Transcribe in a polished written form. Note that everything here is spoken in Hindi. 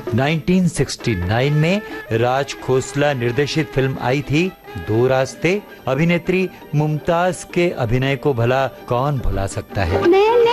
1969 में राज खोसला निर्देशित फिल्म आई थी दो रास्ते। अभिनेत्री मुमताज के अभिनय को भला कौन भुला सकता है।